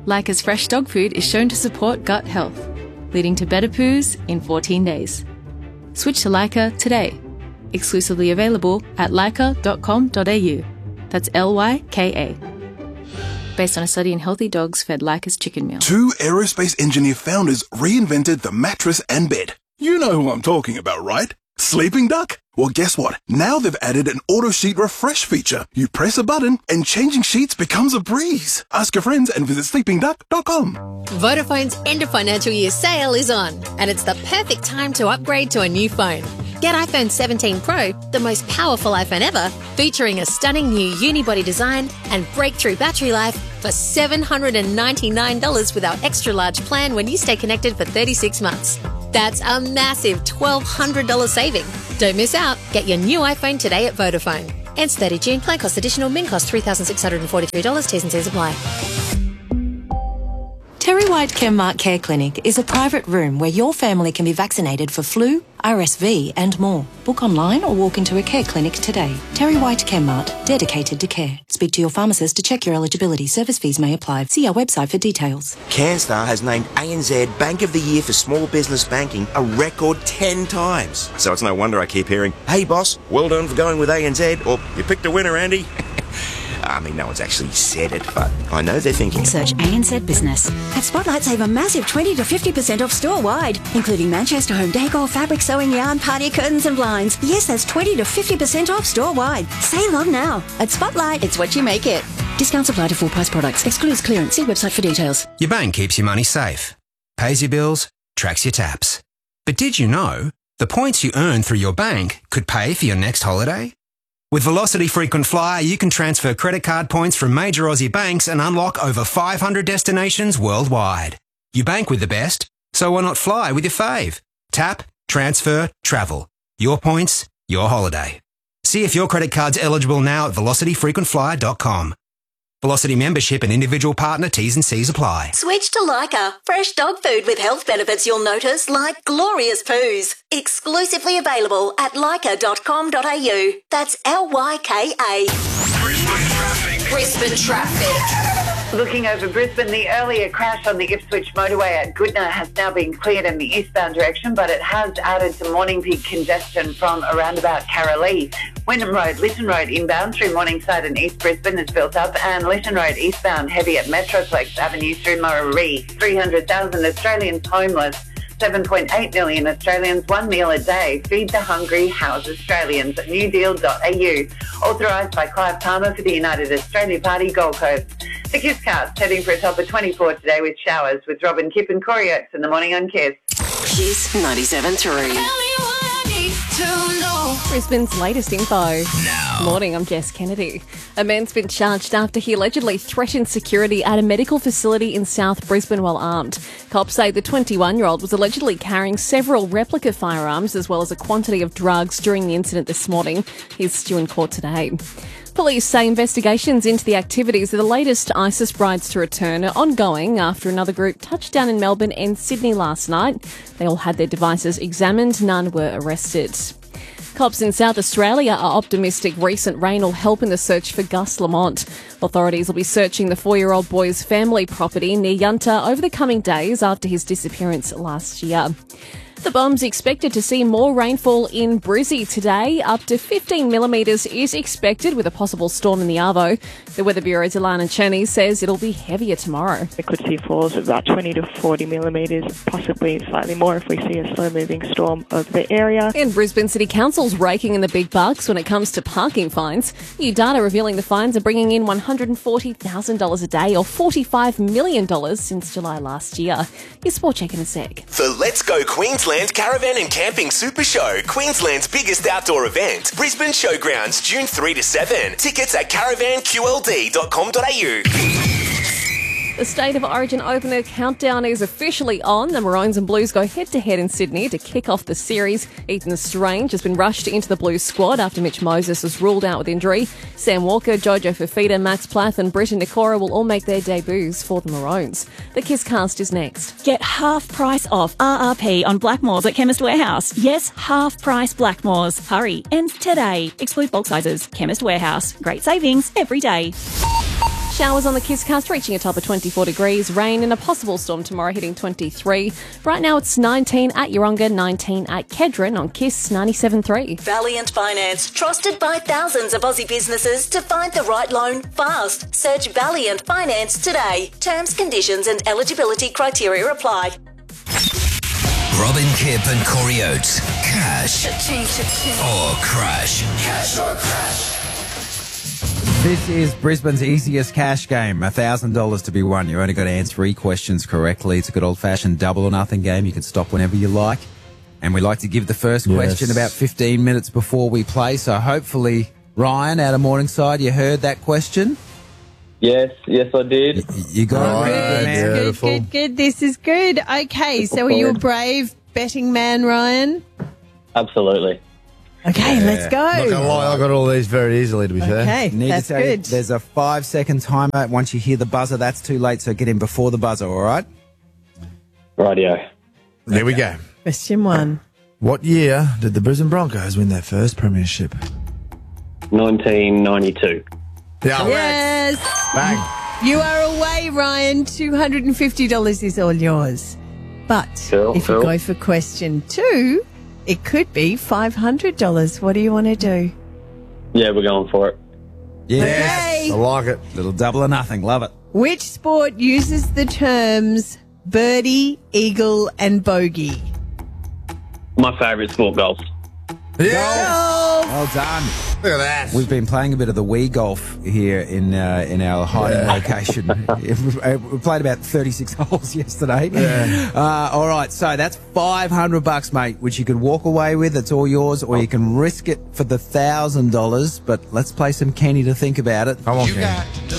Leica's fresh dog food is shown to support gut health, leading to better poos in 14 days. Switch to Leica today. Exclusively available at leica.com.au. That's Lyka. Based on a study in healthy dogs fed Leica's chicken meal. 2 aerospace engineer founders reinvented the mattress and bed. You know who I'm talking about, right? Sleeping Duck? Well, guess what? Now they've added an auto sheet refresh feature. You press a button and changing sheets becomes a breeze. Ask your friends and visit sleepingduck.com. Vodafone's end of financial year sale is on, and it's the perfect time to upgrade to a new phone. Get iPhone 17 Pro, the most powerful iPhone ever, featuring a stunning new unibody design and breakthrough battery life for $799 with our extra large plan when you stay connected for 36 months. That's a massive $1,200 saving. Don't miss out. Get your new iPhone today at Vodafone. Ends 30 June. Plan cost additional. Min cost $3,643. T's and C's apply. Terry White Chemmart Care Clinic is a private room where your family can be vaccinated for flu, RSV and more. Book online or walk into a care clinic today. Terry White Chemmart, dedicated to care. Speak to your pharmacist to check your eligibility. Service fees may apply. See our website for details. CanStar has named ANZ Bank of the Year for Small Business Banking a record 10 times. So it's no wonder I keep hearing, "Hey boss, well done for going with ANZ," or "You picked a winner, Andy." I mean, no one's actually said it, but I know they're thinking. Search ANZ Business. At Spotlight, save a massive 20 to 50% off store-wide, including Manchester home decor, fabric, sewing yarn, party curtains and blinds. Yes, that's 20 to 50% off store-wide. Save on now. At Spotlight, it's what you make it. Discounts apply to full-price products. Excludes clearance. See website for details. Your bank keeps your money safe, pays your bills, tracks your taps. But did you know the points you earn through your bank could pay for your next holiday? With Velocity Frequent Flyer, you can transfer credit card points from major Aussie banks and unlock over 500 destinations worldwide. You bank with the best, so why not fly with your fave? Tap, transfer, travel. Your points, your holiday. See if your credit card's eligible now at velocityfrequentflyer.com. Velocity membership and individual partner T's and C's apply. Switch to Leica. Fresh dog food with health benefits you'll notice, like glorious poos. Exclusively available at leica.com.au. That's Lyka. Brisbane traffic. Looking over Brisbane, the earlier crash on the Ipswich motorway at Goodna has now been cleared in the eastbound direction, but it has added to morning peak congestion from around about Caralee. Wynnum Road, Lytton Road inbound through Morningside and East Brisbane is built up, and Lytton Road eastbound heavy at Metroplex Avenue through Murray. 300,000 Australians homeless. 7.8 million Australians, 1 meal a day. Feed the hungry, house Australians. newdeal.au. Authorised by Clive Palmer for the United Australia Party, Gold Coast. The Kisscast heading for a top of 24 today with showers, with Robin Kipp and Corey Oates in the morning on Kiss. Kiss 97.3. Brisbane's latest info. Now. Morning, I'm Jess Kennedy. A man's been charged after he allegedly threatened security at a medical facility in South Brisbane while armed. Cops say the 21-year-old was allegedly carrying several replica firearms as well as a quantity of drugs during the incident this morning. He's due in court today. Police say investigations into the activities of the latest ISIS brides to return are ongoing after another group touched down in Melbourne and Sydney last night. They all had their devices examined, none were arrested. Cops in South Australia are optimistic recent rain will help in the search for Gus Lamont. Authorities will be searching the 4-year-old boy's family property near Yunta over the coming days after his disappearance last year. The bomb's expected to see more rainfall in Brizzy today. Up to 15 millimetres is expected with a possible storm in the Arvo. The Weather Bureau's Ilana Cheney says it'll be heavier tomorrow. We could see falls of about 20 to 40 millimetres, possibly slightly more if we see a slow-moving storm over the area. And Brisbane City Council's raking in the big bucks when it comes to parking fines. New data revealing the fines are bringing in $140,000 a day or $45 million since July last year. Your Sport Check in a sec. The Let's Go Queensland Caravan and Camping Super Show, Queensland's biggest outdoor event. Brisbane Showgrounds, June 3 to 7. Tickets at caravanqld.com.au. The State of Origin opener countdown is officially on. The Maroons and Blues go head-to-head in Sydney to kick off the series. Ethan Strange has been rushed into the Blues squad after Mitch Moses was ruled out with injury. Sam Walker, Jojo Fafita, Max Plath and Britton Nikora will all make their debuts for the Maroons. The Kisscast is next. Get half price off RRP on Blackmores at Chemist Warehouse. Yes, half price Blackmores. Hurry. Ends today. Exclude bulk sizes. Chemist Warehouse. Great savings every day. Showers on the Kiss Cast reaching a top of 24 degrees. Rain and a possible storm tomorrow hitting 23. Right now it's 19 at Yeronga, 19 at Kedron on Kiss 97.3. Valiant Finance, trusted by thousands of Aussie businesses to find the right loan fast. Search Valiant Finance today. Terms, conditions and eligibility criteria apply. Robin Kipp and Corey Oates. Cash or crash. Cash or crash. This is Brisbane's easiest cash game. $1,000 to be won. You only got to answer 3 questions correctly. It's a good old-fashioned double or nothing game. You can stop whenever you like. And we like to give the first question about 15 minutes before we play. So hopefully, Ryan, out of Morningside, you heard that question? Yes, I did. You got it. Good. This is good. Okay, so are you a brave betting man, Ryan? Absolutely. Okay, let's go. Not gonna lie, I got all these very easily, to be fair. Okay, that's good. There's a 5-second timer. Once you hear the buzzer, that's too late, so get in before the buzzer, all right? Rightio. There we go. Question 1. What year did the Brisbane Broncos win their first premiership? 1992. Yeah. Yes. Bang. You are away, Ryan. $250 is all yours. But if you go for question 2, it could be $500. What do you want to do? Yeah, we're going for it. Yes. Okay. I like it. Little double or nothing. Love it. Which sport uses the terms birdie, eagle and bogey? My favourite sport, golf. Yeah. Well done. Look at that. We've been playing a bit of the Wii golf here in our hiding location. We played about 36 holes yesterday. Yeah. All right, so that's $500, mate, which you could walk away with. It's all yours, or you can risk it for the $1,000. But let's play some Kenny to think about it. Come on, Kenny.